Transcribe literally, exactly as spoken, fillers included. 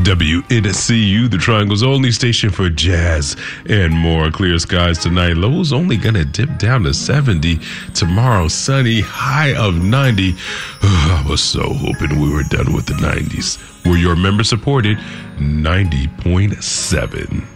W N C U, the Triangle's only station for jazz and more. Clear skies tonight. Lows only gonna dip down to seventy. Tomorrow, sunny, high of ninety. I was so hoping we were done with the nineties. We're your member supported ninety point seven.